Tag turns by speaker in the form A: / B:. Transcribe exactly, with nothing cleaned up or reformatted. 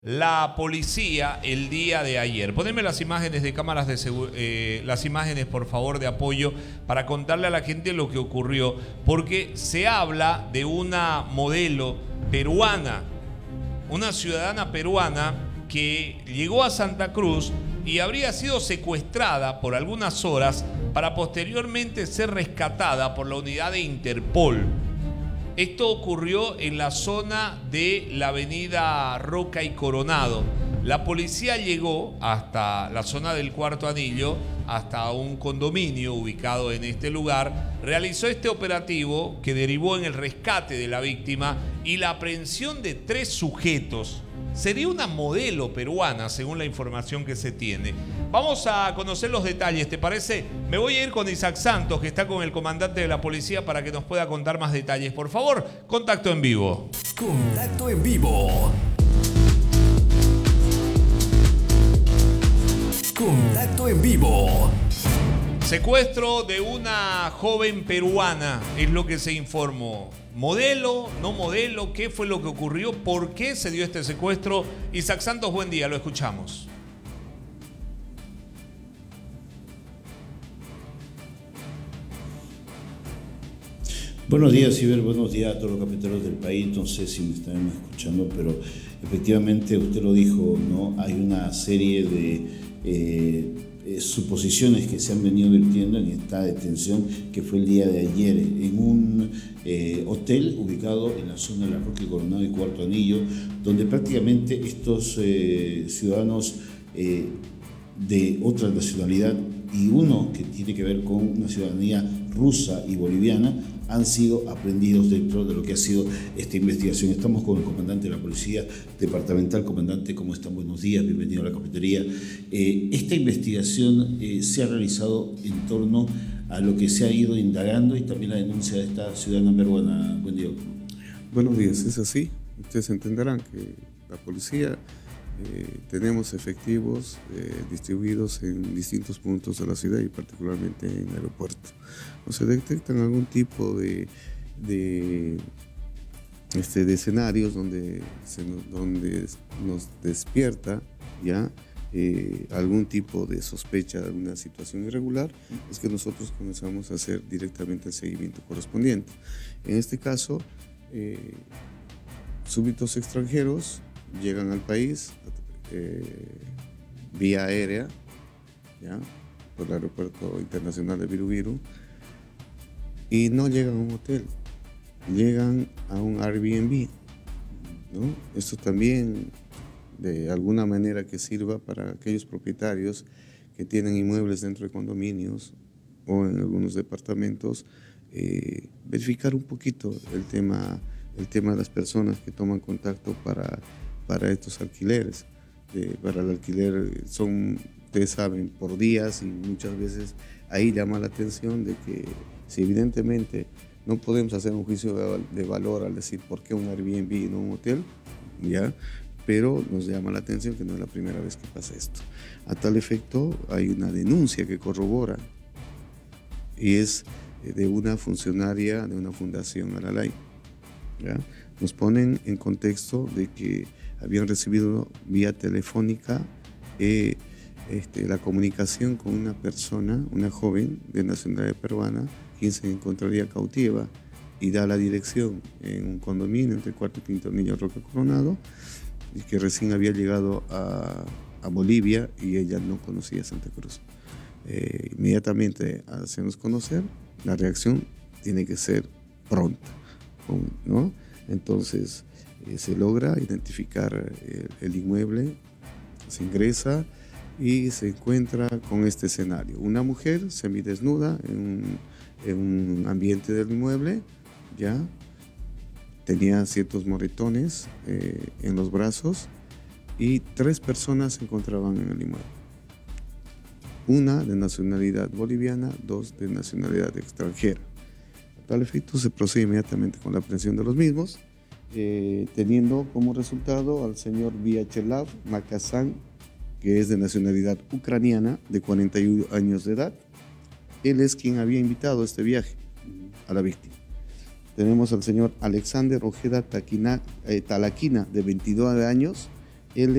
A: la policía el día de ayer. Poneme las imágenes de cámaras de seguridad, eh, las imágenes por favor de apoyo para contarle a la gente lo que ocurrió, porque se habla de una modelo peruana, una ciudadana peruana que llegó a Santa Cruz y habría sido secuestrada por algunas horas para posteriormente ser rescatada por la unidad de Interpol. Esto ocurrió en la zona de la avenida Roca y Coronado. La policía llegó hasta la zona del Cuarto Anillo, hasta un condominio ubicado en este lugar, realizó este operativo que derivó en el rescate de la víctima y la aprehensión de tres sujetos. Sería una modelo peruana, según la información que se tiene. Vamos a conocer los detalles, ¿te parece? Me voy a ir con Isaac Santos, que está con el comandante de la policía, para que nos pueda contar más detalles. Por favor, contacto en vivo.
B: Contacto en vivo. Contacto en vivo.
A: Secuestro de una joven peruana, es lo que se informó. ¿Modelo? ¿No modelo? ¿Qué fue lo que ocurrió? ¿Por qué se dio este secuestro? Isaac Santos, buen día, lo escuchamos.
C: Buenos días, Ciber, buenos días a todos los cafeteros del país. No sé si me están escuchando, pero efectivamente usted lo dijo, ¿no? Hay una serie de eh, eh, suposiciones que se han venido vertiendo en esta detención que fue el día de ayer en un eh, hotel ubicado en la zona de la Roca y Coronado y Cuarto Anillo, donde prácticamente estos eh, ciudadanos eh, de otra nacionalidad y uno que tiene que ver con una ciudadanía rusa y boliviana han sido aprendidos dentro de lo que ha sido esta investigación. Estamos con el comandante de la Policía Departamental. Comandante, ¿cómo están? Buenos días, bienvenido a la cafetería. Eh, esta investigación eh, se ha realizado en torno a lo que se ha ido indagando y también la denuncia de esta ciudadana peruana. Buen día.
D: Buenos días, es así. Ustedes entenderán que la policía eh, tenemos efectivos eh, distribuidos en distintos puntos de la ciudad y particularmente en el aeropuerto. O se detectan algún tipo de, de, este, de escenarios donde, se nos, donde nos despierta ya eh, algún tipo de sospecha de alguna situación irregular, es que nosotros comenzamos a hacer directamente el seguimiento correspondiente. En este caso, eh, súbditos extranjeros llegan al país eh, vía aérea, ¿ya? Por el aeropuerto internacional de Viru y no llegan a un hotel, llegan a un Airbnb, ¿no? Esto también de alguna manera que sirva para aquellos propietarios que tienen inmuebles dentro de condominios o en algunos departamentos, eh, verificar un poquito el tema, el tema de las personas que toman contacto para, para estos alquileres. Eh, para el alquiler son, ustedes saben, por días y muchas veces ahí llama la atención de que si evidentemente no podemos hacer un juicio de, de valor al decir por qué un Airbnb y no un hotel, ¿ya? Pero nos llama la atención que no es la primera vez que pasa esto. A tal efecto hay una denuncia que corrobora y es de una funcionaria de una fundación Alalay, ¿ya? Nos ponen en contexto de que habían recibido vía telefónica eh, este, la comunicación con una persona, una joven de nacionalidad peruana, quien se encontraría cautiva y da la dirección en un condominio entre Cuarto y Quinto Anillo, Roca Coronado, y que recién había llegado a, a Bolivia y ella no conocía Santa Cruz. Eh, inmediatamente al hacernos conocer, la reacción tiene que ser pronta, ¿no? Entonces eh, se logra identificar el, el inmueble, se ingresa y se encuentra con este escenario. Una mujer semidesnuda en un, en un ambiente del inmueble, ya tenía ciertos moretones eh, en los brazos y tres personas se encontraban en el inmueble. Una de nacionalidad boliviana, dos de nacionalidad extranjera. A tal efecto se procede inmediatamente con la aprehensión de los mismos, eh, teniendo como resultado al señor Vyacheslav Makazan, que es de nacionalidad ucraniana, de cuarenta y uno años de edad. Él es quien había invitado a este viaje a la víctima. Tenemos al señor Alexander Ojeda Taquina, eh, Talaquina, de veintidós años, Él